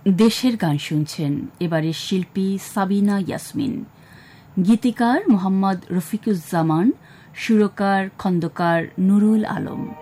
দেশের গান শুনছেন। এবারের শিল্পী সাবিনা ইয়াসমিন, গীতিকার মোহাম্মদ রফিকুজ্জামান, সুরকার খন্দকার নুরুল আলম।